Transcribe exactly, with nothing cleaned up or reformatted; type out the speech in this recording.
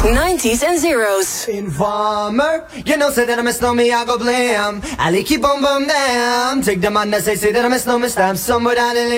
nineties and zeros. Informer, you know, say that I'm a snowman, I go blam. Ali keep on bum damn. Take the man that say, say that I'm a snowman, stamp somewhere down in